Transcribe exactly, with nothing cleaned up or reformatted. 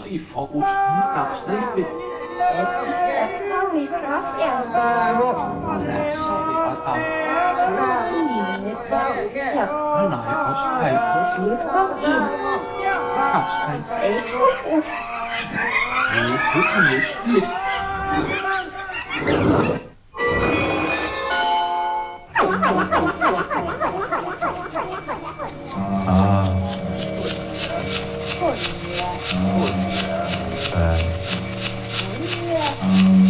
i frokosten. Afsnit. Nå, vi først, ja. Ja, så er det ret af. Mine bagter. Og nej, også hej. Slut på en. Afsnit. Ikke ud. Det er fuldstændig lidt.